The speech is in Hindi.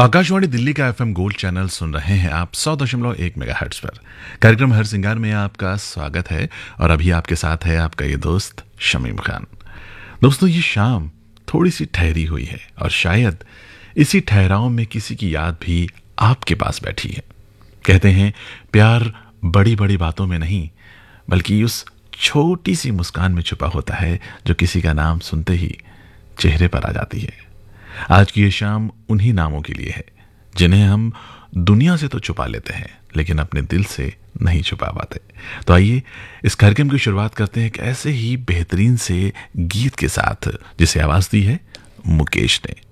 आकाशवाणी दिल्ली का एफएम गोल्ड चैनल सुन रहे हैं आप 100.1 मेगाहर्ट्ज पर। कार्यक्रम हर सिंगार में आपका स्वागत है और अभी आपके साथ है आपका ये दोस्त शमीम खान। दोस्तों, ये शाम थोड़ी सी ठहरी हुई है और शायद इसी ठहराव में किसी की याद भी आपके पास बैठी है। कहते हैं प्यार बड़ी बड़ी बातों में नहीं बल्कि उस छोटी सी मुस्कान में छुपा होता है जो किसी का नाम सुनते ही चेहरे पर आ जाती है। आज की ये शाम उन्हीं नामों के लिए है जिन्हें हम दुनिया से तो छुपा लेते हैं लेकिन अपने दिल से नहीं छुपा पाते। तो आइए इस कार्यक्रम की शुरुआत करते हैं एक ऐसे ही बेहतरीन से गीत के साथ जिसे आवाज दी है मुकेश ने।